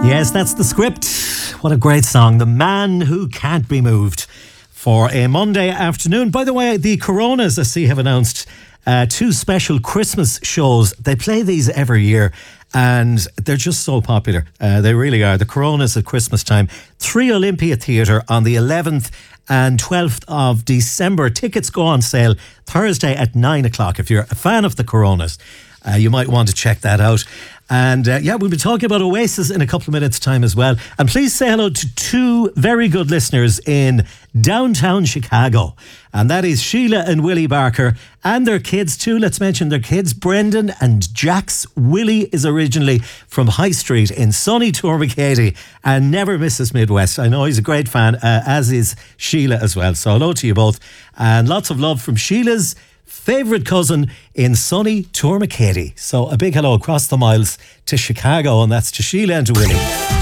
Yes, that's the script. What a great song. The Man Who Can't Be Moved for a Monday afternoon. By the way, the Coronas, I see, have announced two special Christmas shows. They play these every year and they're just so popular. They really are. The Coronas at Christmas time. 3 Olympia Theatre on the 11th and 12th of December. Tickets go on sale Thursday at 9 o'clock. If you're a fan of the Coronas, you might want to check that out. And we'll be talking about Oasis in a couple of minutes' time as well. And please say hello to two very good listeners in downtown Chicago. And that is Sheila and Willie Barker and their kids too. Let's mention their kids, Brendan and Jax. Willie is originally from High Street in sunny Tourmacady and never misses Midwest. I know he's a great fan, as is Sheila as well. So hello to you both. And lots of love from Sheila's favourite cousin in sunny Tourmacady. So a big hello across the miles to Chicago, and that's to Sheila and to Willie.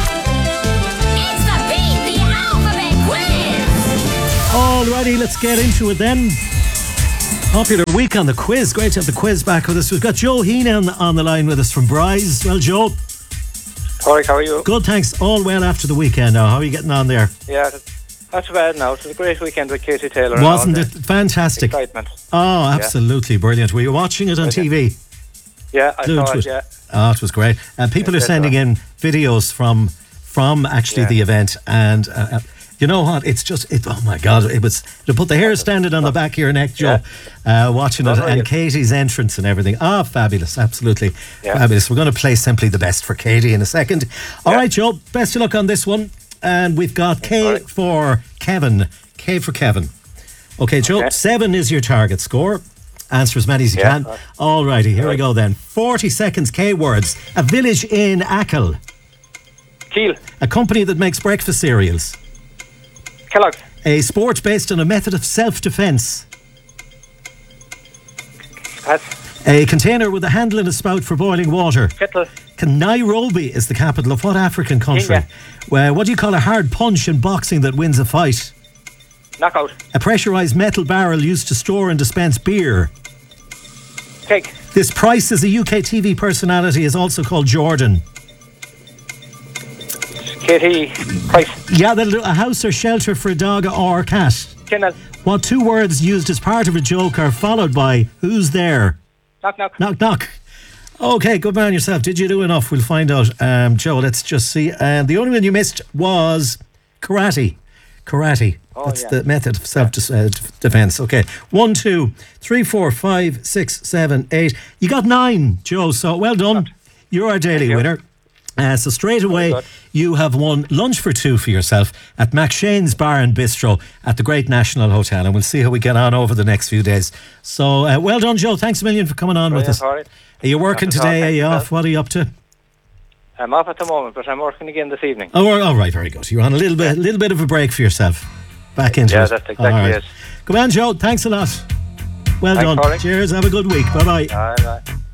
It's the Beat the Alphabet Quiz! Alrighty, let's get into it then. Popular week on the quiz. Great to have the quiz back with us. We've got Joe Heenan on the line with us from Bryce. Well, Joe. Hi, how are you? Good, thanks. All well after the weekend now. How are you getting on there? Yeah, not too bad now. It was a great weekend with Katie Taylor. Wasn't it fantastic? Excitement. Oh, absolutely brilliant. Were you watching it on TV? Yeah, I saw it, yeah. Oh, it was great. And people are sending in videos from actually the event. And you know what? It's just, oh my God, it was, to put the hair standing on the back of your neck, Joe, watching it, and Katie's entrance and everything. Ah, fabulous. Absolutely fabulous. We're going to play Simply the Best for Katie in a second. All right, Joe, best of luck on this one. And we've got K for Kevin. K for Kevin. Okay, Joe, 7 is your target score. Answer as many as you can. All righty, here we go then. 40 seconds, K words. A village in Achill. Kiel. A company that makes breakfast cereals. Kellogg's. A sport based on a method of self-defence. Pass. A container with a handle and a spout for boiling water. Kettle. Nairobi is the capital of what African country? Well, what do you call a hard punch in boxing that wins a fight? Knockout. A pressurised metal barrel used to store and dispense beer. Cake. This Price is a UK TV personality, is also called Jordan. Katie Price. Yeah, a house or shelter for a dog or cat. Kennel. What two words used as part of a joke are followed by who's there? Knock, knock. Knock, knock. Okay, good man yourself. Did you do enough? We'll find out. Joe, let's just see. The only one you missed was karate. Karate. That's the method of self-defense. Okay. 1, 2, 3, 4, 5, 6, 7, 8. You got 9, Joe. So well done. You're our daily winner. So straight away, you have won lunch for 2 for yourself at McShane's Bar and Bistro at the Great National Hotel, and we'll see how we get on over the next few days. So well done, Joe. Thanks a million for coming on with us. Right. Are you working today? Are you off? What are you up to? I'm off at the moment, but I'm working again this evening. Oh, all right, very good. You're on a little bit of a break for yourself. Back into it. Yeah, that's exactly it. Come on, Joe. Thanks a lot. Well done. Thanks, Cheers. Have a good week. Bye-bye. Bye.